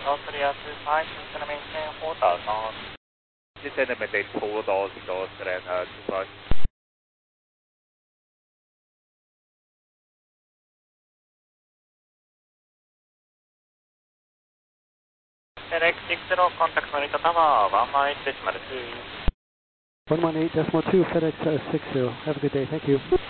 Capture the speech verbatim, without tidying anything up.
Austria two five, descend and maintain four thousand knots. Descend and maintain four thousand knots, and uh, two five. FedEx six zero, contact Marita Tower, one one eight decimal two. one one eight decimal two, FedEx uh, six zero. Have a good day, thank you.